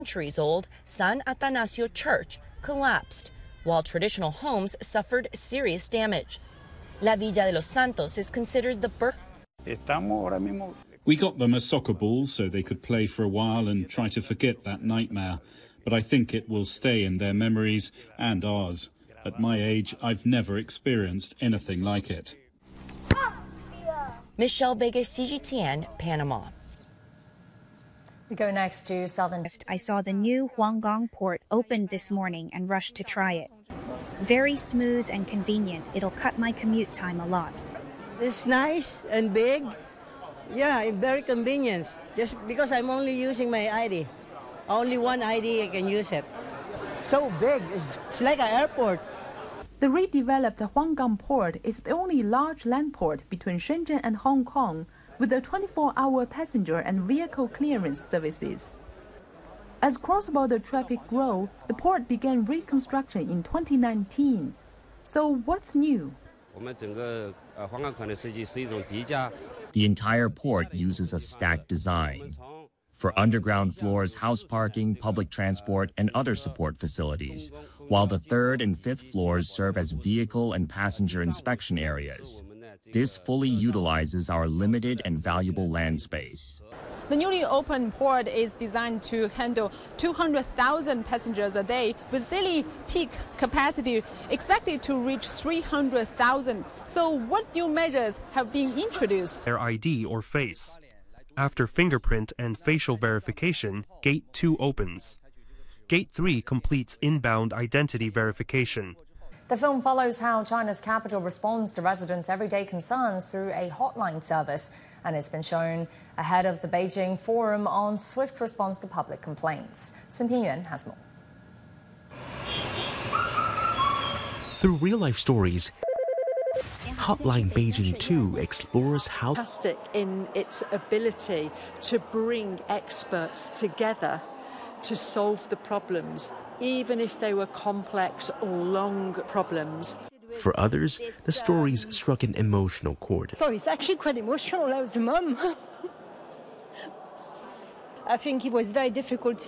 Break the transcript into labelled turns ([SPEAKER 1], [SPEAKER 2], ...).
[SPEAKER 1] centuries-old San Atanasio Church collapsed, while traditional homes suffered serious damage. La Villa de los Santos is considered the birth.
[SPEAKER 2] We got them a soccer ball so they could play for a while and try to forget that nightmare. But I think it will stay in their memories and ours. At my age, I've never experienced anything like it.
[SPEAKER 1] Michelle Begue, CGTN, Panama.
[SPEAKER 3] We go next to Southern.
[SPEAKER 4] I saw the new Huanggang port opened this morning and rushed to try it. Very smooth and convenient. It'll cut my commute time a lot.
[SPEAKER 5] It's nice and big. Yeah, very convenient. Just because I'm only using my ID. Only one ID I can use it. So big. It's like an airport.
[SPEAKER 6] The redeveloped Huanggang port is the only large land port between Shenzhen and Hong Kong, with a 24-hour passenger and vehicle clearance services. As cross-border traffic grew, the port began reconstruction in 2019. So what's new?
[SPEAKER 7] The entire port uses a stacked design for underground floors, house parking, public transport, and other support facilities, while the third and fifth floors serve as vehicle and passenger inspection areas. This fully utilizes our limited and valuable land space.
[SPEAKER 6] The newly opened port is designed to handle 200,000 passengers a day, with daily peak capacity expected to reach 300,000. So what new measures have been introduced?
[SPEAKER 8] Their ID or face. After fingerprint and facial verification, Gate 2 opens. Gate 3 completes inbound identity verification.
[SPEAKER 3] The film follows how China's capital responds to residents' everyday concerns through a hotline service, and it's been shown ahead of the Beijing Forum on Swift Response to Public Complaints. Sun Tianyuan has more.
[SPEAKER 9] Through real-life stories, Hotline Beijing 2 explores how
[SPEAKER 10] fantastic in its ability to bring experts together to solve the problems, even if they were complex or long problems.
[SPEAKER 9] For others, the stories struck an emotional chord.
[SPEAKER 11] So it's actually quite emotional as a mum. I think it was very difficult to